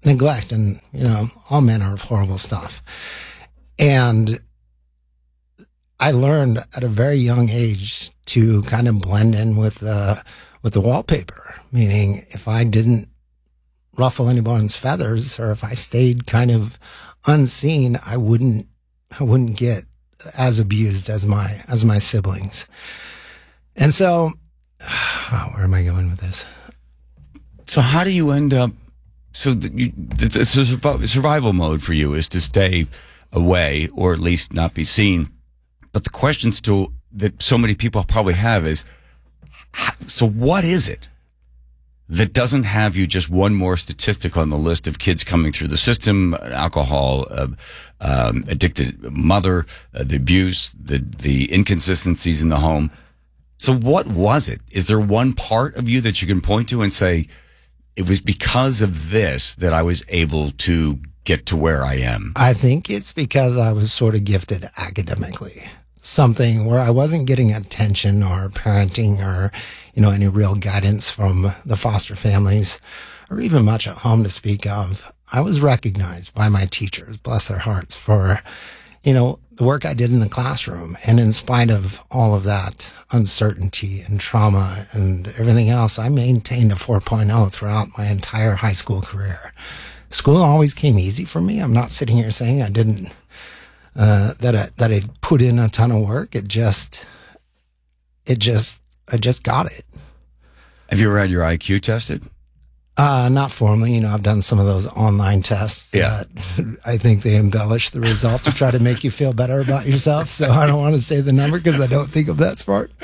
neglect and, all manner of horrible stuff. And I learned at a very young age to kind of blend in with the wallpaper, meaning if I didn't ruffle anyone's feathers, or if I stayed kind of unseen, I wouldn't get as abused as my siblings. And so, where am I going with this? So how do you end up? So it's a survival mode for you is to stay away, or at least not be seen. But the question still that so many people probably have is, so what is it that doesn't have you just one more statistic on the list of kids coming through the system, alcohol, addicted mother, the abuse, the inconsistencies in the home? So what was it? Is there one part of you that you can point to and say, it was because of this that I was able to get to where I am? I think it's because I was sort of gifted academically. Something where I wasn't getting attention or parenting or, any real guidance from the foster families or even much at home to speak of. I was recognized by my teachers, bless their hearts, for, the work I did in the classroom. And in spite of all of that uncertainty and trauma and everything else, I maintained a 4.0 throughout my entire high school career. School always came easy for me. I'm not sitting here saying I didn't, that I put in a ton of work. I just got it. Have you ever had your IQ tested? Not formally. I've done some of those online tests that I think they embellish the result to try to make you feel better about yourself. So I don't want to say the number because I don't think of that smart.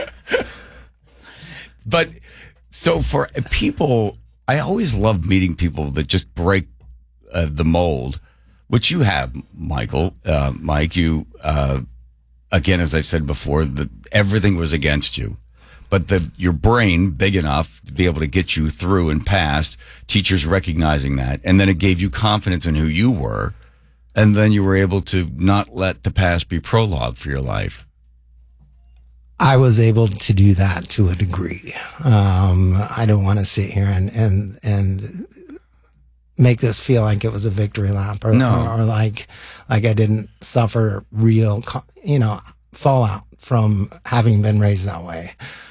But so for people, I always love meeting people that just break the mold, which you have, Michael. Mike, you, again, as I've said before, everything was against you. But your brain big enough to be able to get you through and past, teachers recognizing that. And then it gave you confidence in who you were. And then you were able to not let the past be prologue for your life. I was able to do that to a degree. I don't want to sit here and make this feel like it was a victory lap or like I didn't suffer real, fallout from having been raised that way.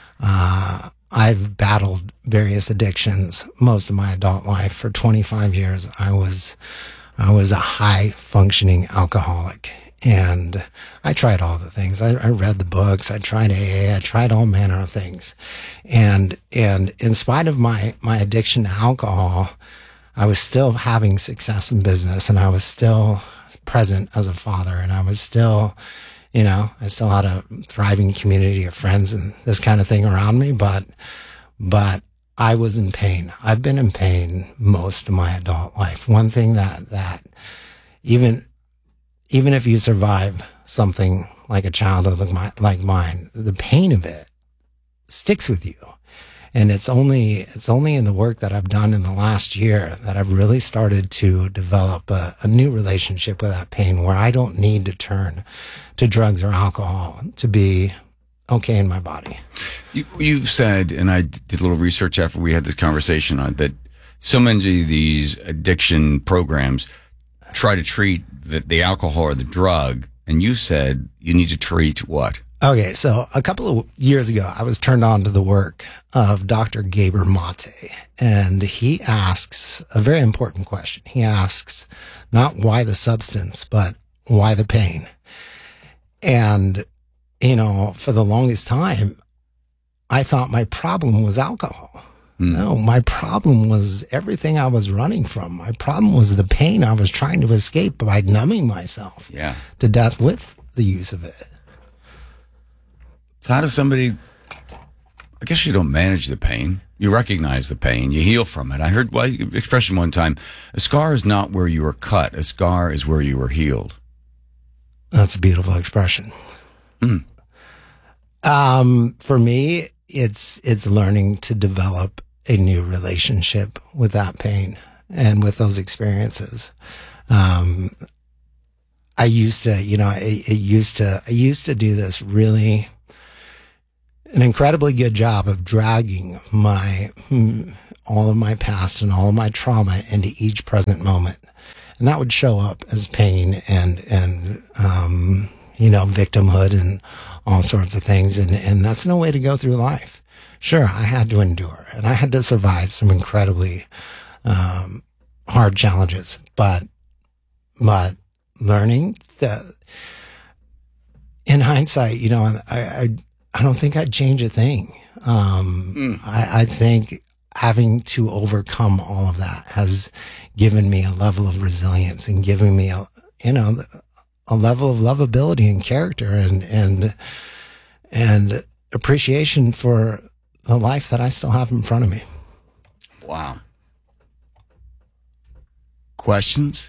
I've battled various addictions most of my adult life. For 25 years, I was a high functioning alcoholic, and I tried all the things. I read the books. I tried AA. I tried all manner of things. And in spite of my addiction to alcohol, I was still having success in business, and I was still present as a father, and I was still, I still had a thriving community of friends and this kind of thing around me, but I was in pain. I've been in pain most of my adult life. One thing that even if you survive something like a childhood like mine, the pain of it sticks with you. And it's only in the work that I've done in the last year that I've really started to develop a new relationship with that pain, where I don't need to turn to drugs or alcohol to be okay in my body. You've said, and I did a little research after we had this conversation on that, so many of these addiction programs try to treat the alcohol or the drug, and you said you need to treat what? Okay, so a couple of years ago, I was turned on to the work of Dr. Gabor Mate, and he asks a very important question. He asks not why the substance, but why the pain. And, for the longest time, I thought my problem was alcohol. No, my problem was everything I was running from. My problem was the pain I was trying to escape by numbing myself to death with the use of it. So how does somebody, I guess you don't manage the pain. You recognize the pain. You heal from it. I heard expression one time, a scar is not where you were cut. A scar is where you were healed. That's a beautiful expression. For me, it's learning to develop a new relationship with that pain and with those experiences. I used to do this really, an incredibly good job of dragging my all of my past and all of my trauma into each present moment. And that would show up as pain and victimhood and all sorts of things. And that's no way to go through life. Sure, I had to endure and I had to survive some incredibly hard challenges, but learning that in hindsight, I don't think I'd change a thing. I think having to overcome all of that has given me a level of resilience and given me a level of lovability and character and appreciation for the life that I still have in front of me. Wow. Questions?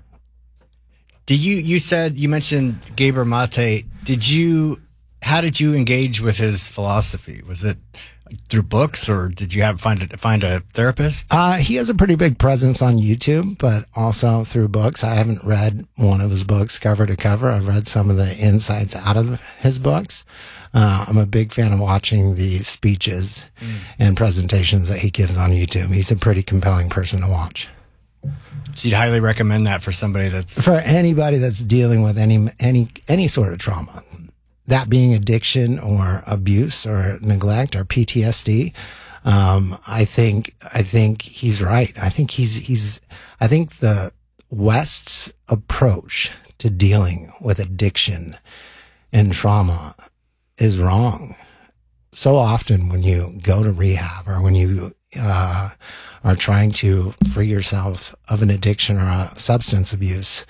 You mentioned Gabor Mate. How did you engage with his philosophy? Was it through books, or did you find a therapist? He has a pretty big presence on YouTube, but also through books. I haven't read one of his books cover to cover. I've read some of the insights out of his books. I'm a big fan of watching the speeches and presentations that he gives on YouTube. He's a pretty compelling person to watch. So you'd highly recommend that for anybody that's dealing with any sort of trauma, that being addiction or abuse or neglect or PTSD. I think he's right. I think I think the West's approach to dealing with addiction and trauma is wrong. So often when you go to rehab or when you are trying to free yourself of an addiction or a substance abuse,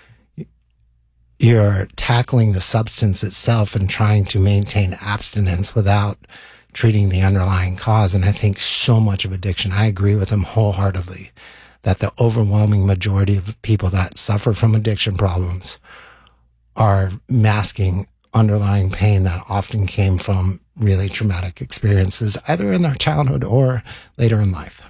you're tackling the substance itself and trying to maintain abstinence without treating the underlying cause. And I think so much of addiction, I agree with him wholeheartedly, that the overwhelming majority of people that suffer from addiction problems are masking underlying pain that often came from really traumatic experiences, either in their childhood or later in life.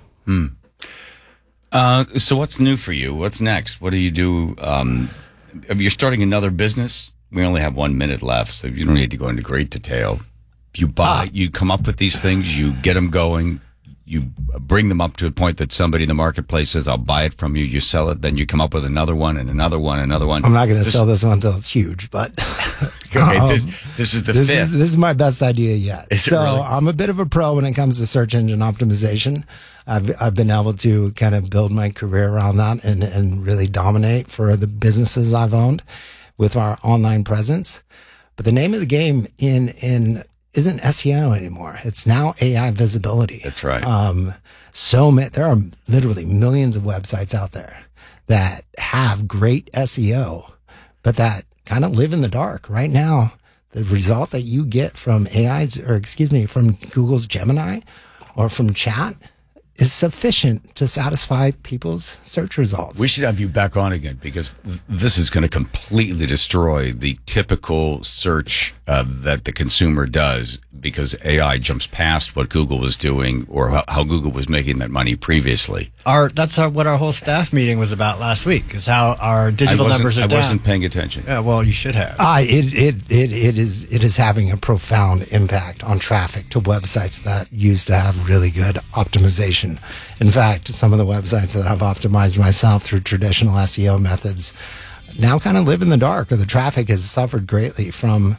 So what's new for you? What's next? What do you do? You're starting another business? We only have 1 minute left, so you don't need to go into great detail. You come up with these things, you get them going, you bring them up to a point that somebody in the marketplace says, I'll buy it from you, you sell it, then you come up with another one and another one, another one. I'm not going to sell this one until it's huge, but okay, this is the fifth. This is my best idea yet. Really? I'm a bit of a pro when it comes to search engine optimization. I've been able to kind of build my career around that and really dominate for the businesses I've owned with our online presence. But the name of the game isn't SEO anymore. It's now AI visibility. That's right. There are literally millions of websites out there that have great SEO, but that kind of live in the dark. Right now, the result that you get from from Google's Gemini or from chat is sufficient to satisfy people's search results. We should have you back on again because this is going to completely destroy the typical search that the consumer does because AI jumps past what Google was doing or how Google was making that money previously. That's what our whole staff meeting was about last week, is how our digital numbers are down. I wasn't paying attention. Yeah, well, you should have. It is having a profound impact on traffic to websites that used to have really good optimization. In fact, some of the websites that I've optimized myself through traditional SEO methods now kind of live in the dark, or the traffic has suffered greatly from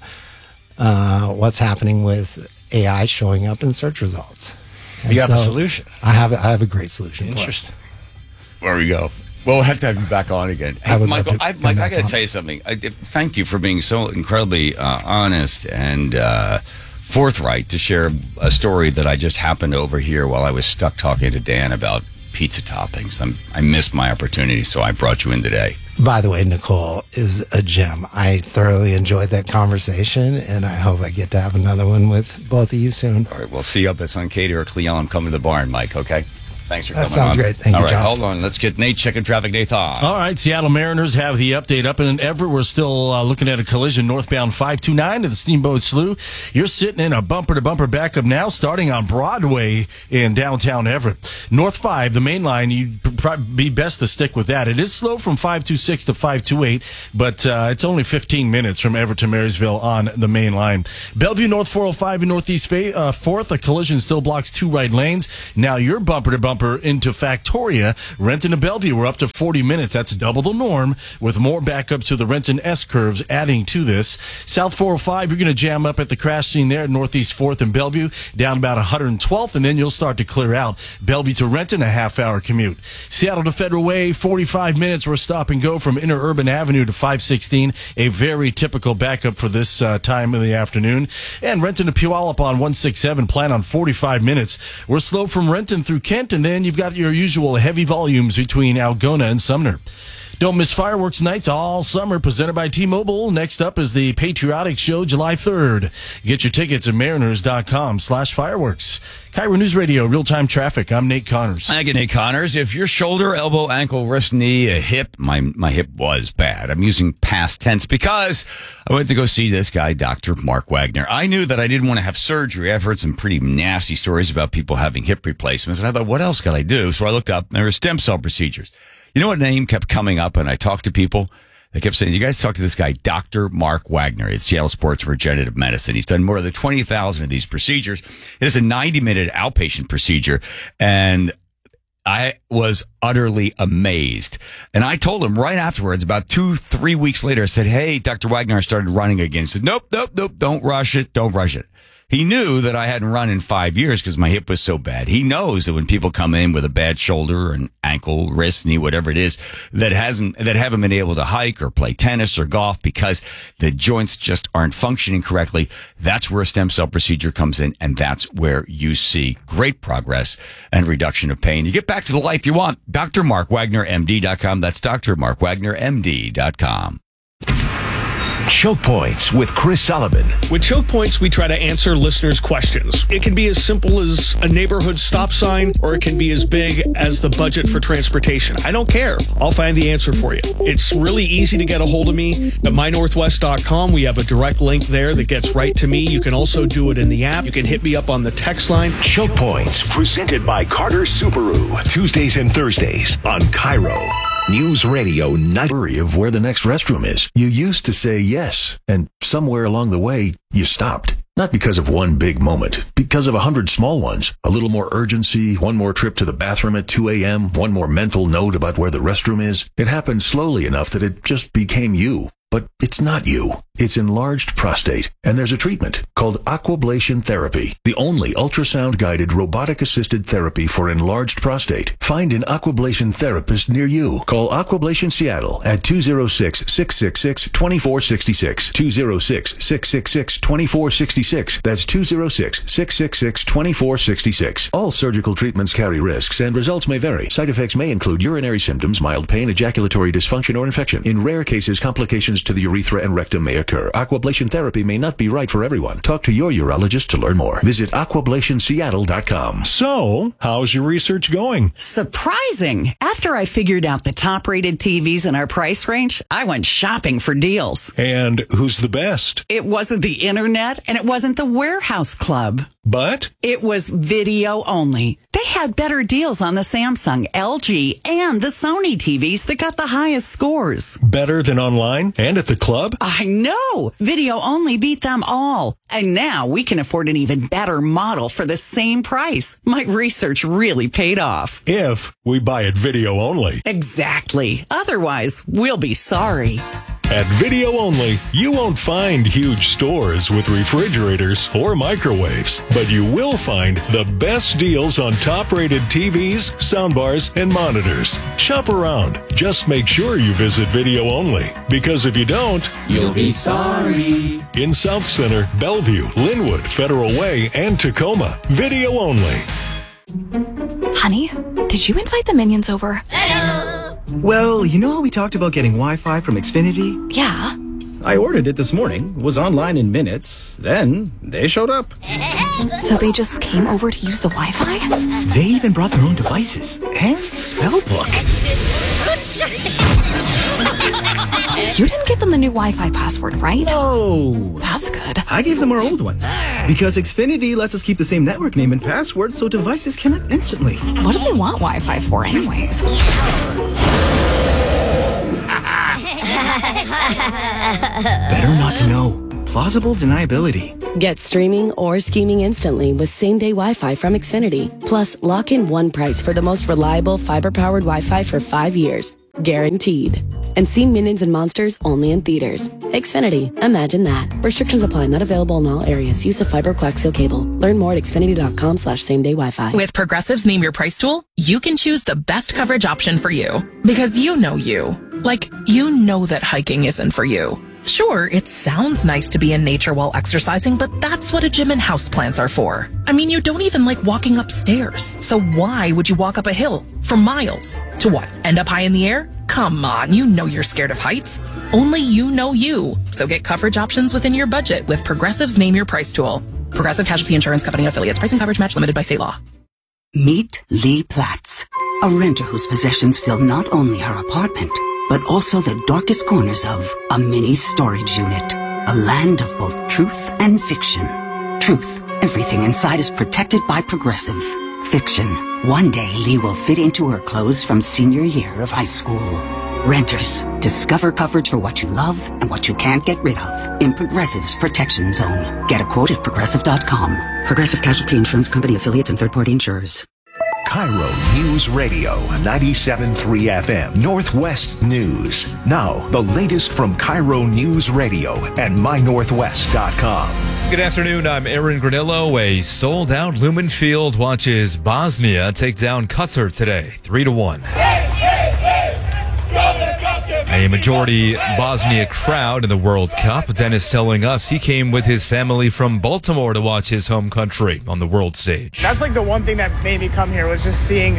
what's happening with AI showing up in search results. And you have a solution. I have a great solution. Interesting. There we go. Well, we'll have to have you back on again. Hey, Michael, I got to tell you something. Thank you for being so incredibly honest and forthright to share a story that I just happened to overhear while I was stuck talking to Dan about pizza toppings. I missed my opportunity, so I brought you in today. By the way, Nicole is a gem. I thoroughly enjoyed that conversation, and I hope I get to have another one with both of you soon. All right, we'll see you up at Sun Katie or Cleon. I'm coming to the barn, Mike, okay? Thanks for coming on. That sounds great. Thank you, John. Hold on. Let's get Nate checking traffic. Nathan. All right, Seattle Mariners have the update up in Everett. We're still looking at a collision northbound 529 to the Steamboat Slough. You're sitting in a bumper-to-bumper backup now, starting on Broadway in downtown Everett. North 5, the main line, you'd probably be best to stick with that. It is slow from 526 to 528, but it's only 15 minutes from Everett to Marysville on the main line. Bellevue North 405 and Northeast 4th, a collision still blocks 2 right lanes. Now you're bumper-to-bumper into Factoria. Renton to Bellevue, we're up to 40 minutes. That's double the norm, with more backups to the Renton S-curves adding to this. South 405, you're going to jam up at the crash scene there at Northeast 4th and Bellevue, down about 112th, and then you'll start to clear out. Bellevue to Renton, a half-hour commute. Seattle to Federal Way, 45 minutes. We're stop and go from Interurban Avenue to 516, a very typical backup for this time of the afternoon. And Renton to Puyallup on 167, plan on 45 minutes. We're slow from Renton through Kent, and then you've got your usual heavy volumes between Algona and Sumner. Don't miss fireworks nights all summer, presented by T-Mobile. Next up is the Patriotic Show, July 3rd. Get your tickets at mariners.com/fireworks. Cairo News Radio, real-time traffic. I'm Nate Connors. Thank you, Nate Connors. If your shoulder, elbow, ankle, wrist, knee, a hip, my hip was bad. I'm using past tense because I went to go see this guy, Dr. Mark Wagner. I knew that I didn't want to have surgery. I've heard some pretty nasty stories about people having hip replacements, and I thought, what else could I do? So I looked up, and there were stem cell procedures. You know what name kept coming up, and I talked to people? They kept saying, you guys talk to this guy, Dr. Mark Wagner at Seattle Sports Regenerative Medicine. He's done more than 20,000 of these procedures. It is a 90-minute outpatient procedure, and I was utterly amazed. And I told him right afterwards, about 2-3 weeks later, I said, hey, Dr. Wagner, I started running again. He said, nope, don't rush it. He knew that I hadn't run in 5 years because my hip was so bad. He knows that when people come in with a bad shoulder and ankle, wrist, knee, whatever it is, that haven't been able to hike or play tennis or golf because the joints just aren't functioning correctly, that's where a stem cell procedure comes in, and that's where you see great progress and reduction of pain. You get back to the life you want. DrMarkWagnerMD.com. That's DrMarkWagnerMD.com. Choke Points with Chris Sullivan. With Choke Points, we try to answer listeners' questions. It can be as simple as a neighborhood stop sign, or it can be as big as the budget for transportation. I don't care. I'll find the answer for you. It's really easy to get a hold of me at mynorthwest.com. We have a direct link there that gets right to me. You can also do it in the app. You can hit me up on the text line. Choke Points, presented by Carter Subaru. Tuesdays and Thursdays on Cairo News Radio. Not worry of where the next restroom is. You used to say yes, and somewhere along the way, you stopped. Not because of one big moment, because of 100 small ones. A little more urgency, one more trip to the bathroom at 2 a.m., one more mental note about where the restroom is. It happened slowly enough that it just became you. But it's not you. It's enlarged prostate. And there's a treatment called aquablation therapy, the only ultrasound-guided robotic-assisted therapy for enlarged prostate. Find an aquablation therapist near you. Call Aquablation Seattle at 206-666-2466. 206-666-2466. That's 206-666-2466. All surgical treatments carry risks, and results may vary. Side effects may include urinary symptoms, mild pain, ejaculatory dysfunction, or infection. In rare cases, complications to the urethra and rectum may occur. Aquablation therapy may not be right for everyone. Talk to your urologist to learn more. Visit aquablationseattle.com. So, how's your research going? Surprising. After I figured out the top-rated TVs in our price range, I went shopping for deals. And who's the best? It wasn't the internet, and it wasn't the Warehouse Club. But? It was video only. They had better deals on the Samsung, LG, and the Sony TVs that got the highest scores. Better than online and at the club? I know! Video only beat them all. And now we can afford an even better model for the same price. My research really paid off. If we buy it video only. Exactly. Otherwise, we'll be sorry. At Video Only, you won't find huge stores with refrigerators or microwaves, but you will find the best deals on top-rated TVs, soundbars, and monitors. Shop around. Just make sure you visit Video Only, because if you don't, you'll be sorry. In South Center, Bellevue, Linwood, Federal Way, and Tacoma, Video Only. Honey, did you invite the minions over? Well, you know how we talked about getting Wi-Fi from Xfinity? Yeah. I ordered it this morning, was online in minutes, then they showed up. So they just came over to use the Wi-Fi? They even brought their own devices and spellbook. You didn't give them the new Wi-Fi password, right? No. That's good. I gave them our old one. Because Xfinity lets us keep the same network name and password so devices connect instantly. What do they want Wi-Fi for anyways? Better not to know. Plausible deniability. Get streaming or scheming instantly with same-day Wi-Fi from Xfinity. Plus, lock in one price for the most reliable fiber-powered Wi-Fi for 5 years. Guaranteed. And see Minions and Monsters only in theaters. Xfinity. Imagine that. Restrictions apply. Not available in all areas. Use of fiber coaxial cable. Learn more at xfinity.com/same-day Wi-Fi. With Progressive's Name Your Price tool, you can choose the best coverage option for you. Because you know you. Like, you know that hiking isn't for you. Sure, it sounds nice to be in nature while exercising, but that's what a gym and houseplants are for. I mean, you don't even like walking upstairs. So why would you walk up a hill for miles? To what? End up high in the air? Come on, you know you're scared of heights. Only you know you. So get coverage options within your budget with Progressive's Name Your Price tool. Progressive Casualty Insurance Company affiliates. Price and coverage match limited by state law. Meet Lee Platts, a renter whose possessions fill not only her apartment, but also the darkest corners of a mini storage unit. A land of both truth and fiction. Truth, everything inside is protected by Progressive. Fiction, one day Lee will fit into her clothes from senior year of high school. Renters, discover coverage for what you love and what you can't get rid of in Progressive's Protection Zone. Get a quote at Progressive.com. Progressive Casualty Insurance Company affiliates and third-party insurers. Cairo News Radio, 97.3 FM, Northwest News. Now, the latest from Cairo News Radio and mynorthwest.com. Good afternoon, I'm Aaron Granillo. A sold-out Lumen Field watches Bosnia take down Qatar today, 3-1. A majority Bosnia crowd in the World Cup. Dennis telling us he came with his family from Baltimore to watch his home country on the world stage. That's like the one thing that made me come here was just seeing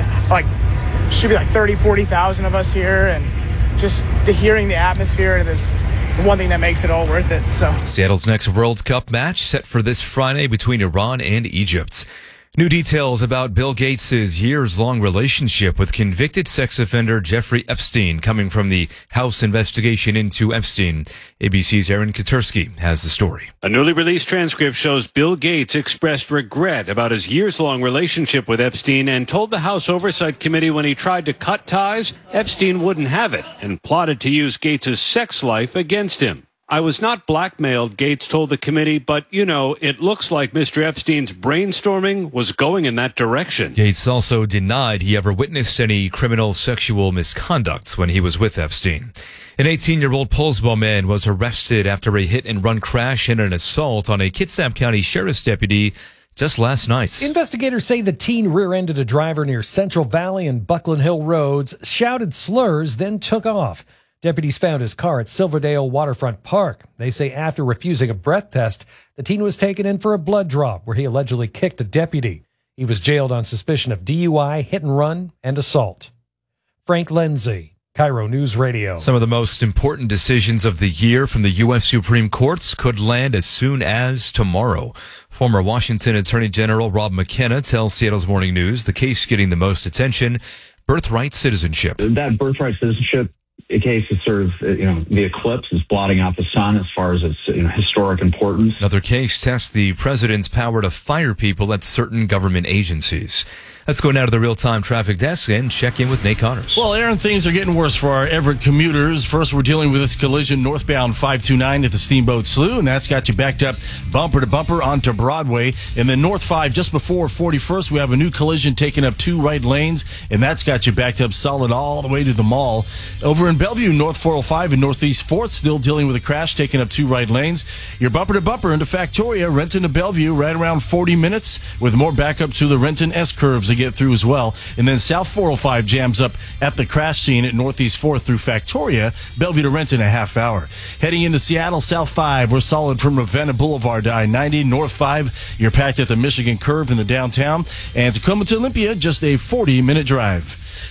should be 30, 40,000 of us here, and just hearing the atmosphere of this. The one thing that makes it all worth it. So Seattle's next World Cup match set for this Friday between Iran and Egypt. New details about Bill Gates' years-long relationship with convicted sex offender Jeffrey Epstein coming from the House investigation into Epstein. ABC's Aaron Katursky has the story. A newly released transcript shows Bill Gates expressed regret about his years-long relationship with Epstein and told the House Oversight Committee when he tried to cut ties, Epstein wouldn't have it and plotted to use Gates' sex life against him. I was not blackmailed, Gates told the committee, but, it looks like Mr. Epstein's brainstorming was going in that direction. Gates also denied he ever witnessed any criminal sexual misconduct when he was with Epstein. An 18-year-old Poulsbo man was arrested after a hit-and-run crash and an assault on a Kitsap County Sheriff's deputy just last night. Investigators say the teen rear-ended a driver near Central Valley and Buckland Hill roads, shouted slurs, then took off. Deputies found his car at Silverdale Waterfront Park. They say after refusing a breath test, the teen was taken in for a blood draw where he allegedly kicked a deputy. He was jailed on suspicion of DUI, hit and run, and assault. Frank Lindsay, Cairo News Radio. Some of the most important decisions of the year from the U.S. Supreme Courts could land as soon as tomorrow. Former Washington Attorney General Rob McKenna tells Seattle's Morning News the case getting the most attention, birthright citizenship. That birthright citizenship case is sort of, the eclipse is blotting out the sun as far as its historic importance. Another case tests the president's power to fire people at certain government agencies. Let's go now to the real-time traffic desk and check in with Nate Connors. Well, Aaron, things are getting worse for our Everett commuters. First, we're dealing with this collision northbound 529 at the Steamboat Slough, and that's got you backed up bumper to bumper onto Broadway. And then North 5, just before 41st, we have a new collision taking up 2 right lanes, and that's got you backed up solid all the way to the mall. Over in Bellevue, North 405 and Northeast 4th, still dealing with a crash, taking up 2 right lanes. You're bumper to bumper into Factoria, Renton to Bellevue, right around 40 minutes, with more backup to the Renton S-curves to get through as well. And then South 405 jams up at the crash scene at Northeast 4th through Factoria, Bellevue to Renton a half hour. Heading into Seattle, South 5, we're solid from Ravenna Boulevard to I-90. North 5, you're packed at the Michigan curve in the downtown. And Tacoma to Olympia, just a 40-minute drive.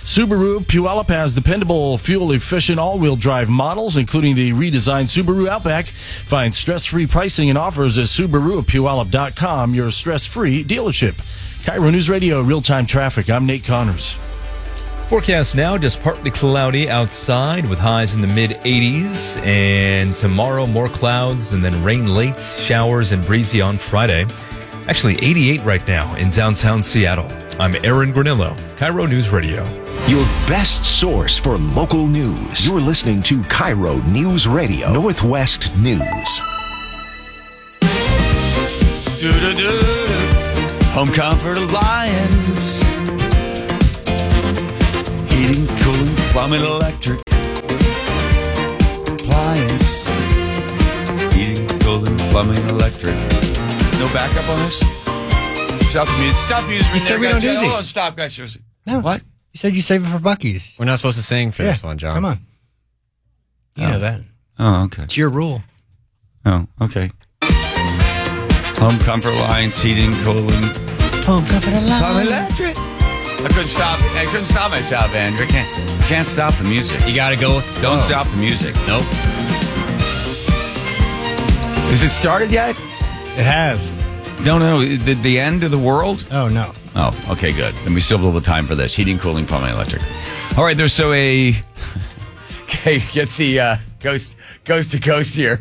Subaru of Puyallup has dependable, fuel-efficient all-wheel drive models, including the redesigned Subaru Outback. Find stress-free pricing and offers at SubaruofPuyallup.com, your stress-free dealership. Cairo News Radio, real-time traffic. I'm Nate Connors. Forecast now, just partly cloudy outside with highs in the mid-80s. And tomorrow, more clouds and then rain late, showers and breezy on Friday. Actually, 88 right now in downtown Seattle. I'm Aaron Granillo, Cairo News Radio. Your best source for local news. You're listening to Cairo News Radio, Northwest News. Home Comfort Alliance. Heating, cooling, plumbing, electric. Appliance. Heating, cooling, plumbing, electric. No backup on this? Stop the music. Stop music. You said we don't do Hold these. on, stop, guys. No. What? You said you save it for Buc-ee's. We're not supposed to sing for this one, John. Come on. You know that. Oh, okay. It's your rule. Oh, okay. Home Comfort Alliance, heating, cooling. Home Comfort Alliance. Electric. I couldn't stop myself, Andrew. Can't stop the music. You gotta go with the flow. Don't stop the music. Nope. Is it started yet? It has. No. The end of the world? Oh, no. Oh, okay, good. Then we still have a little time for this. Heating, cooling, plumbing, electric. All right, there's okay, get the ghost to ghost here.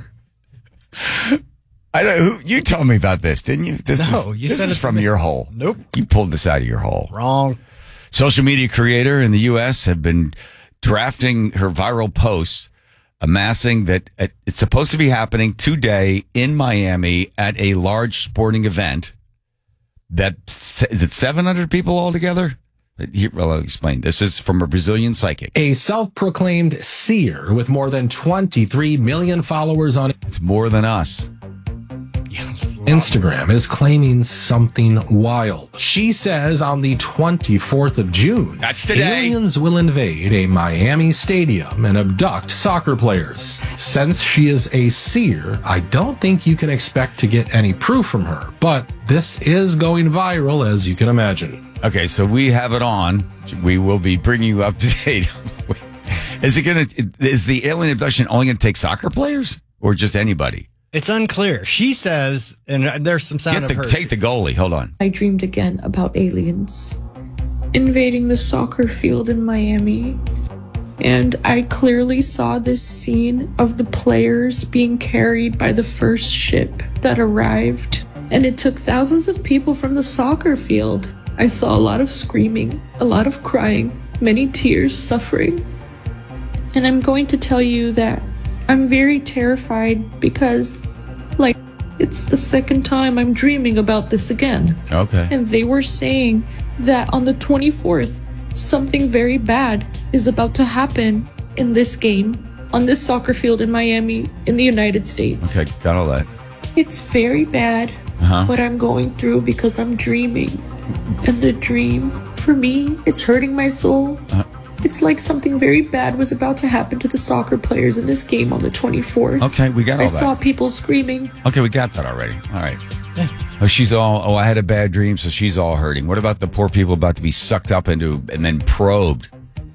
I don't. You told me about this, didn't you? This is from your hole. Nope. You pulled this out of your hole. Wrong. Social media creator in the U.S. have been drafting her viral posts, amassing that it's supposed to be happening today in Miami at a large sporting event. Is it 700 people altogether? Here, well, I'll explain. This is from a Brazilian psychic. A self-proclaimed seer with more than 23 million followers on It's more than us. Instagram is claiming something wild. She says on the 24th of June, that's today, aliens will invade a Miami stadium and abduct soccer players. Since she is a seer, I don't think you can expect to get any proof from her, but this is going viral, as you can imagine. Okay, so we have it on. We will be bringing you up to date. Is the alien abduction only going to take soccer players or just anybody? It's unclear. She says, and there's some sound of her. Take the goalie. Hold on. I dreamed again about aliens invading the soccer field in Miami. And I clearly saw this scene of the players being carried by the first ship that arrived. And it took thousands of people from the soccer field. I saw a lot of screaming, a lot of crying, many tears, suffering. And I'm going to tell you that I'm very terrified because, it's the second time I'm dreaming about this again. Okay. And they were saying that on the 24th, something very bad is about to happen in this game, on this soccer field in Miami, in the United States. Okay, got all that. It's very bad what I'm going through because I'm dreaming. And the dream, for me, it's hurting my soul. It's like something very bad was about to happen to the soccer players in this game on the 24th. Okay, we got all that. I saw people screaming. Okay, we got that already. All right. Yeah. Oh, I had a bad dream, so she's all hurting. What about the poor people about to be sucked up into and then probed?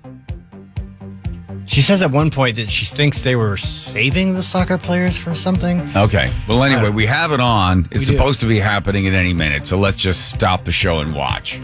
She says at one point that she thinks they were saving the soccer players for something. Okay. Well, anyway, we have it on. It's supposed to be happening at any minute, so let's just stop the show and watch.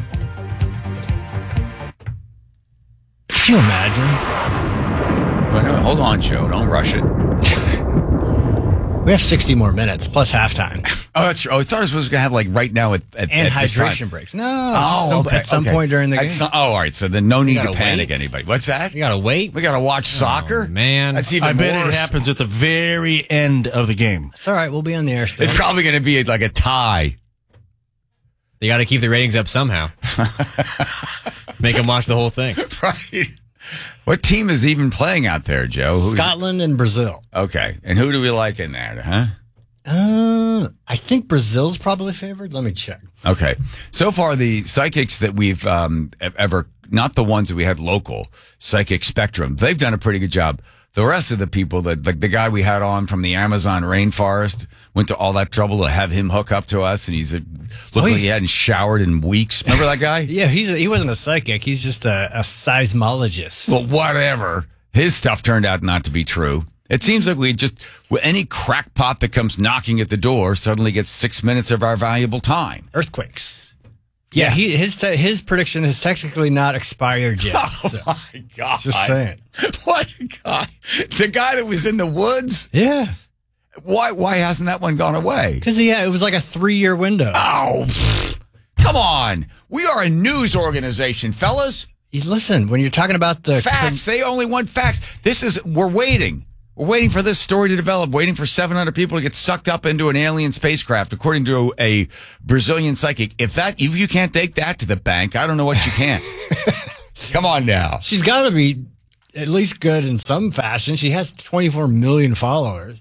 Can you imagine? Wait, no, hold on, Joe. Don't rush it. We have 60 more minutes plus halftime. Oh, that's true. I thought it was supposed to have right now at hydration breaks. No, at some okay. point during the game. All right. So then no need to panic anybody. What's that? You gotta wait. We gotta watch soccer, man. That's even I bet worse. it happens at the very end of the game. It's all right. We'll be on the air still. It's probably going to be like a tie. You got to keep the ratings up somehow. Make them watch the whole thing. Right. What team is even playing out there, Joe? Scotland and Brazil. Okay. And who do we like in that, huh? I think Brazil's probably favored. Let me check. Okay. So far, the psychics that we've ever, not the ones that we had local, Psychic Spectrum, they've done a pretty good job the rest of the people that, like the guy we had on from the Amazon rainforest, went to all that trouble to have him hook up to us, and looks like he hadn't showered in weeks. Remember that guy? Yeah, he wasn't a psychic. He's just a seismologist. Well, whatever. His stuff turned out not to be true. It seems like any crackpot that comes knocking at the door suddenly gets 6 minutes of our valuable time. Earthquakes. Yeah, his prediction has technically not expired yet. Oh, my God. Just saying. What guy? The guy that was in the woods? Yeah. Why hasn't that one gone away? Because it was like a 3-year window. Oh, come on. We are a news organization, fellas. Listen, when you're talking about the facts, they only want facts. We're waiting. We're waiting for this story to develop, waiting for 700 people to get sucked up into an alien spacecraft, according to a Brazilian psychic. If you can't take that to the bank, I don't know what you can. Come on now. She's got to be at least good in some fashion. She has 24 million followers.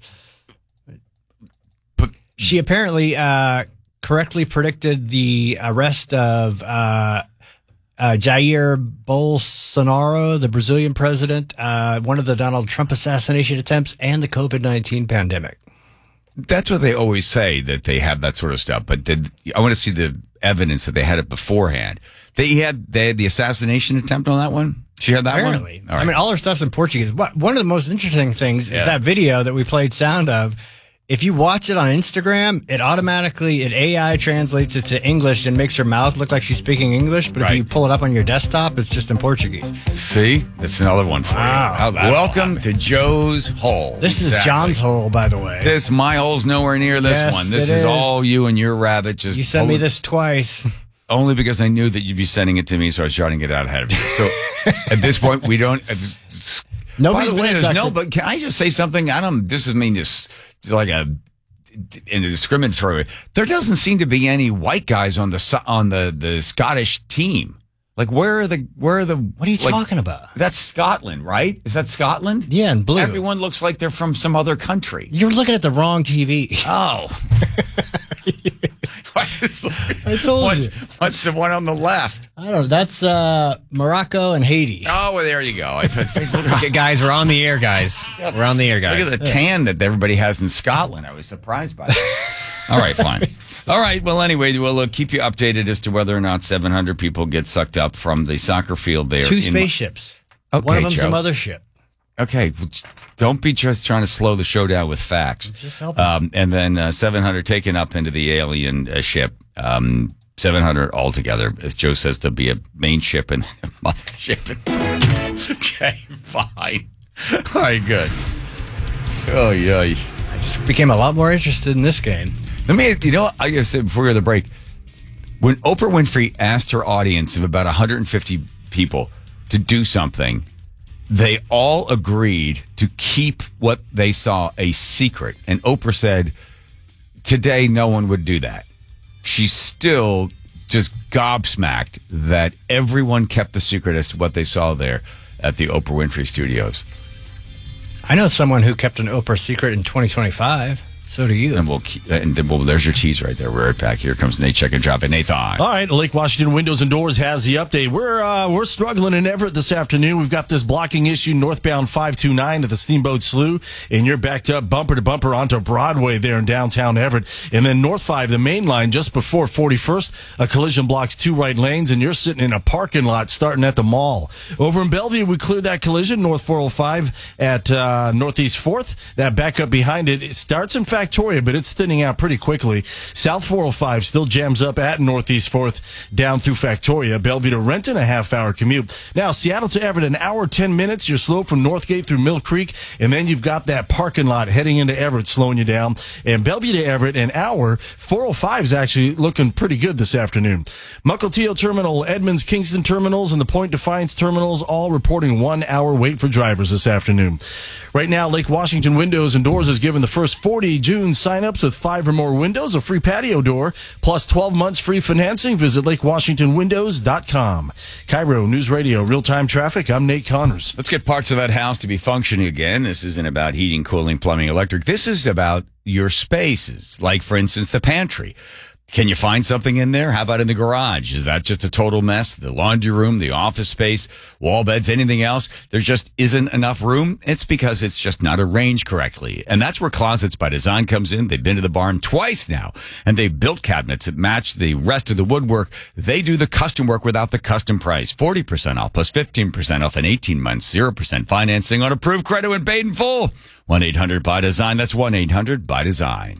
But she apparently correctly predicted the arrest of Jair Bolsonaro, the Brazilian president, one of the Donald Trump assassination attempts, and the COVID-19 pandemic. That's what they always say, that they have that sort of stuff. But I want to see the evidence that they had it beforehand. They had the assassination attempt on that one? She had that Apparently. one? All right. I mean, all her stuff's in Portuguese. One of the most interesting things is that video that we played sound of. If you watch it on Instagram, it AI translates it to English and makes her mouth look like she's speaking English. But if you pull it up on your desktop, it's just in Portuguese. See? That's another one for you. Welcome to Joe's Hole. This is John's hole, by the way. My hole's nowhere near this one. This is all you and your rabbit. You sent me this twice. Only because I knew that you'd be sending it to me, so I was trying to get out ahead of you. So at this point, we don't... Nobody's but can I just say something? This is mean just... like in a discriminatory way. There doesn't seem to be any white guys on the Scottish team. Like where are the what are you talking about? That's Scotland, right? Is that Scotland? Yeah, in blue. Everyone looks like they're from some other country. You're looking at the wrong TV. Oh. I told you. What's the one on the left? I don't know. That's Morocco and Haiti. Oh, well, there you go. Guys, we're on the air, guys. We're on the air, guys. Look at the tan that everybody has in Scotland. I was surprised by that. All right, fine. All right. Well, anyway, we'll keep you updated as to whether or not 700 people get sucked up from the soccer field there. 2 spaceships. Okay, one of them's Joe. a mothership. Okay. Don't be just trying to slow the show down with facts. Just help and then 700 taken up into the alien ship. 700 altogether, as Joe says, to be a main ship and a mothership. Okay, fine. All right, good. Oh, yeah. I just became a lot more interested in this game. I gotta say before we go to the break, when Oprah Winfrey asked her audience of about 150 people to do something, they all agreed to keep what they saw a secret. And Oprah said, today no one would do that. She's still just gobsmacked that everyone kept the secret as to what they saw there at the Oprah Winfrey Studios. I know someone who kept an Oprah secret in 2025. So do you. And there's your tease right there. We're right back. Here comes Nate checking job and Nathan. All right, Lake Washington Windows and Doors has the update. We're struggling in Everett this afternoon. We've got this blocking issue northbound 529 at the Steamboat Slough, and you're backed up bumper to bumper onto Broadway there in downtown Everett. And then North 5, the main line, just before 41st, a collision blocks 2 right lanes, and you're sitting in a parking lot starting at the mall. Over in Bellevue, we cleared that collision, North 405 at Northeast 4th. That backup behind it starts in Factoria, but it's thinning out pretty quickly. South 405 still jams up at Northeast 4th down through Factoria. Bellevue to Renton, a half-hour commute. Now, Seattle to Everett, an hour, 10 minutes. You're slow from Northgate through Mill Creek, and then you've got that parking lot heading into Everett slowing you down. And Bellevue to Everett, an hour. 405 is actually looking pretty good this afternoon. Mukilteo Terminal, Edmonds, Kingston Terminals, and the Point Defiance Terminals all reporting 1 hour wait for drivers this afternoon. Right now, Lake Washington Windows and Doors has given the first 40 June signups with 5 or more windows, a free patio door, plus 12 months free financing. Visit LakeWashingtonWindows.com. Cairo News Radio, real-time traffic. I'm Nate Connors. Let's get parts of that house to be functioning again. This isn't about heating, cooling, plumbing, electric. This is about your spaces, like, for instance, the pantry. Can you find something in there? How about in the garage? Is that just a total mess? The laundry room, the office space, wall beds, anything else? There just isn't enough room. It's because it's just not arranged correctly. And that's where Closets by Design comes in. They've been to the barn twice now, and they've built cabinets that match the rest of the woodwork. They do the custom work without the custom price. 40% off plus 15% off in 18 months, 0% financing on approved credit when paid in full. 1-800-BY-DESIGN. That's 1-800-BY-DESIGN.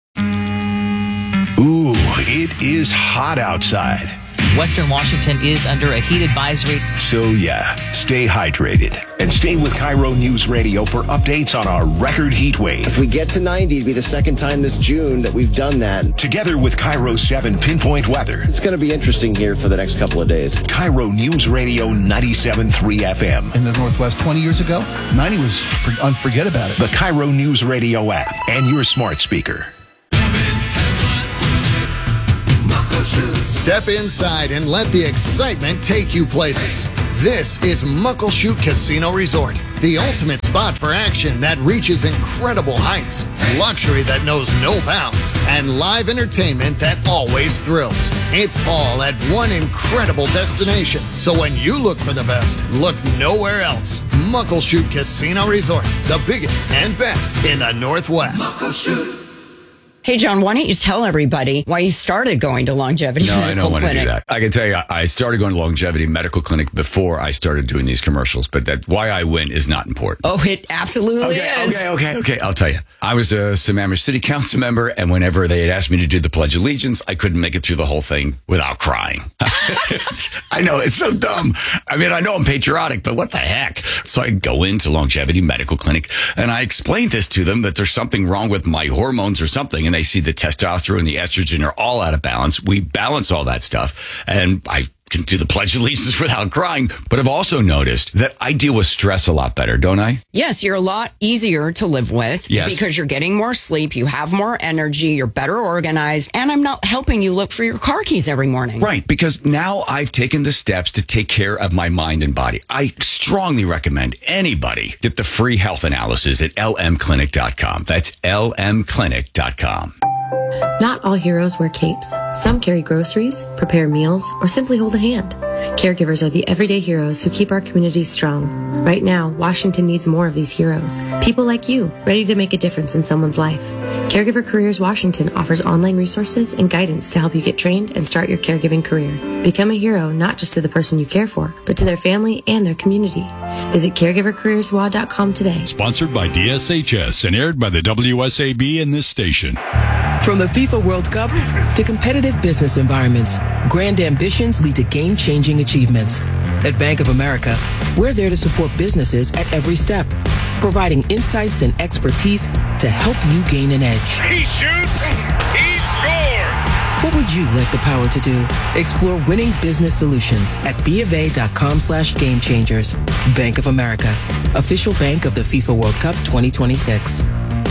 Ooh, it is hot outside. Western Washington is under a heat advisory. So yeah, stay hydrated and stay with Cairo News Radio for updates on our record heat wave. If we get to 90, it'd be the second time this June that we've done that. Together with Cairo 7 Pinpoint Weather. It's going to be interesting here for the next couple of days. Cairo News Radio 97.3 FM. In the Northwest 20 years ago, 90 was unforget about it. The Cairo News Radio app and your smart speaker. Step inside and let the excitement take you places. This is Muckleshoot Casino Resort, the ultimate spot for action that reaches incredible heights, luxury that knows no bounds, and live entertainment that always thrills. It's all at one incredible destination. So when you look for the best, look nowhere else. Muckleshoot Casino Resort, the biggest and best in the Northwest. Muckleshoot. Hey, John, why don't you tell everybody why you started going to Longevity Medical Clinic? No, I don't want to do that. I can tell you, I started going to Longevity Medical Clinic before I started doing these commercials, but that why I went is not important. Oh, it absolutely is. Okay. I'll tell you. I was a Sammamish City Council member, and whenever they had asked me to do the Pledge of Allegiance, I couldn't make it through the whole thing without crying. I know, it's so dumb. I mean, I know I'm patriotic, but what the heck? So I go into Longevity Medical Clinic, and I explained this to them, that there's something wrong with my hormones or something, and they see the testosterone and the estrogen are all out of balance. We balance all that stuff, and I can do the Pledge of Allegiance without crying. But I've also noticed that I deal with stress a lot better, don't I? Yes, you're a lot easier to live with because you're getting more sleep, you have more energy, you're better organized, and I'm not helping you look for your car keys every morning. Right, because now I've taken the steps to take care of my mind and body. I strongly recommend anybody get the free health analysis at lmclinic.com. That's lmclinic.com. Not all heroes wear capes. Some carry groceries, prepare meals, or simply hold a hand. Caregivers are the everyday heroes who keep our communities strong. Right now, Washington needs more of these heroes. People like you, ready to make a difference in someone's life. Caregiver Careers Washington offers online resources and guidance to help you get trained and start your caregiving career. Become a hero not just to the person you care for, but to their family and their community. Visit caregivercareerswa.com today. Sponsored by DSHS and aired by the WSAB in this station. From the FIFA World Cup to competitive business environments, grand ambitions lead to game-changing achievements. At Bank of America, we're there to support businesses at every step, providing insights and expertise to help you gain an edge. He shoots, he scores! What would you like the power to do? Explore winning business solutions at BofA.com/gamechangers. Bank of America, official bank of the FIFA World Cup 2026.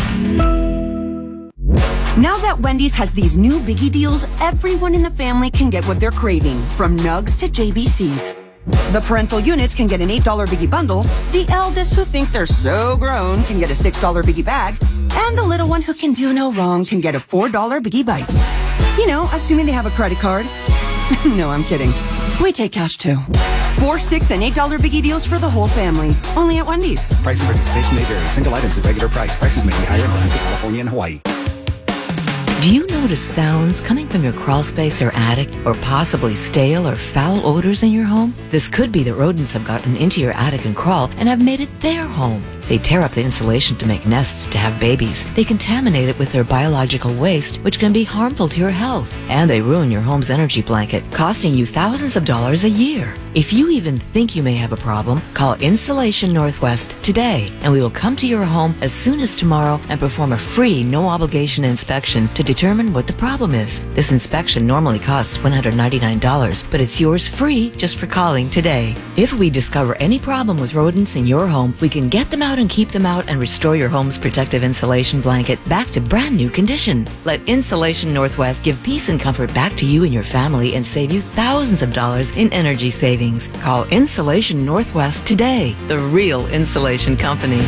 Now that Wendy's has these new biggie deals, everyone in the family can get what they're craving, from nugs to JBCs. The parental units can get an $8 biggie bundle, the eldest who think they're so grown can get a $6 biggie bag, and the little one who can do no wrong can get a $4 biggie bites. You know, assuming they have a credit card. No, I'm kidding. We take cash too. $4, $6, and $8 biggie deals for the whole family. Only at Wendy's. Price and participation may vary. Single items at regular price. Prices may be higher in Alaska, California, and Hawaii. Do you notice sounds coming from your crawl space or attic, or possibly stale or foul odors in your home? This could be that rodents have gotten into your attic and crawl and have made it their home. They tear up the insulation to make nests to have babies. They contaminate it with their biological waste, which can be harmful to your health. And they ruin your home's energy blanket, costing you thousands of dollars a year. If you even think you may have a problem, call Insulation Northwest today, and we will come to your home as soon as tomorrow and perform a free, no-obligation inspection to determine what the problem is. This inspection normally costs $199, but it's yours free just for calling today. If we discover any problem with rodents in your home, we can get them out and keep them out and restore your home's protective insulation blanket back to brand new condition. Let Insulation Northwest give peace and comfort back to you and your family and save you thousands of dollars in energy savings. Call Insulation Northwest today, the real insulation company.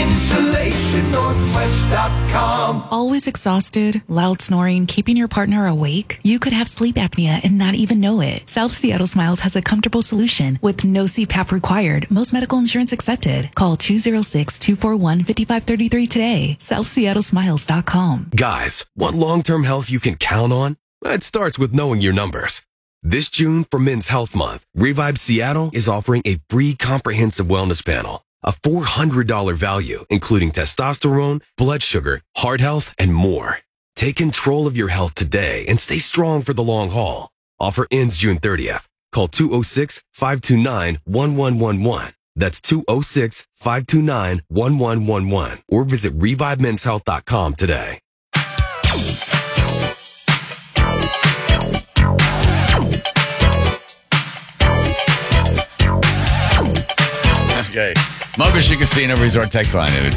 InsulationNorthwest.com. Always exhausted, loud snoring, keeping your partner awake? You could have sleep apnea and not even know it. South Seattle Smiles has a comfortable solution with no CPAP required. Most medical insurance accepted. Call 206-241-5533 today. SouthSeattleSmiles.com. Guys, want long-term health you can count on? It starts with knowing your numbers. This June for Men's Health Month, Revive Seattle is offering a free comprehensive wellness panel. A $400 value, including testosterone, blood sugar, heart health, and more. Take control of your health today and stay strong for the long haul. Offer ends June 30th. Call 206-529-1111. That's 206-529-1111. Or visit ReviveMen'sHealth.com today. Okay. Mocha Casino Resort text line at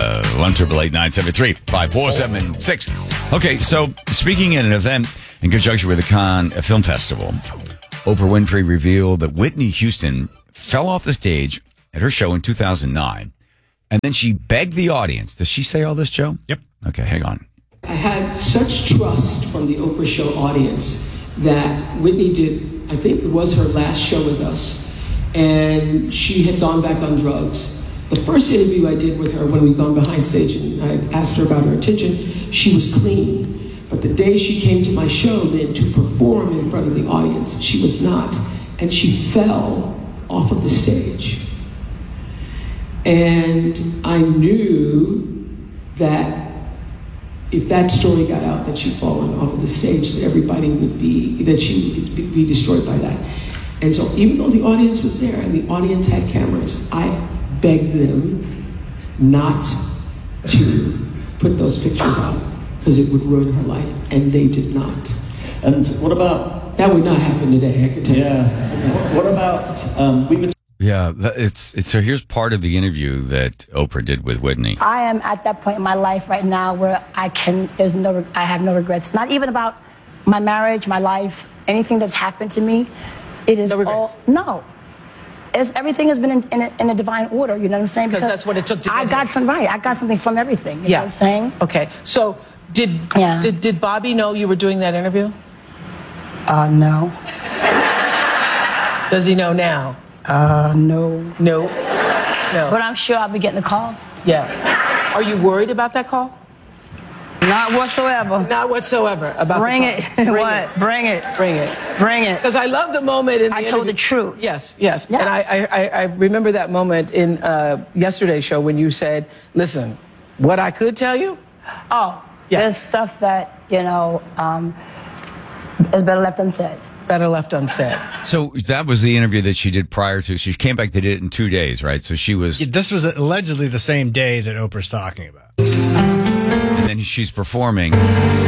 1-888-973-5476. Okay, so speaking at an event in conjunction with the Cannes Film Festival, Oprah Winfrey revealed that Whitney Houston fell off the stage at her show in 2009, and then she begged the audience. Does she say all this, Joe? Yep. Okay, hang on. I had such trust from the Oprah show audience that Whitney did, I think it was her last show with us, and she had gone back on drugs. The first interview I did with her when we'd gone behind stage and I asked her about her attention, she was clean. But the day she came to my show then to perform in front of the audience, she was not. And she fell off of the stage. And I knew that if that story got out that she'd fallen off of the stage, that she would be destroyed by that. And so even though the audience was there and the audience had cameras, I begged them not to put those pictures out because it would ruin her life, and they did not. And what about... That would not happen today, I can tell you. Yeah. What about... So here's part of the interview that Oprah did with Whitney. I am at that point in my life right now where I have no regrets. Not even about my marriage, my life, anything that's happened to me. It is everything has been in a divine order, you know what I'm saying? Because that's what it took to I got something from everything, you know what I'm saying? Okay, so did Bobby know you were doing that interview? No. Does he know now? No. No? No. But I'm sure I'll be getting a call. Yeah. Are you worried about that call? Not whatsoever. Not whatsoever. About Bring it. What? Bring it. Bring it. Bring it. Because I love the moment in the told the truth. Yes, yes. Yeah. And I remember that moment in yesterday's show when you said, listen, what I could tell you? Oh, there's stuff that, is better left unsaid. Better left unsaid. So that was the interview that she did prior to. She came back, they did it in 2 days, right? So she was... This was allegedly the same day that Oprah's talking about. And then she's performing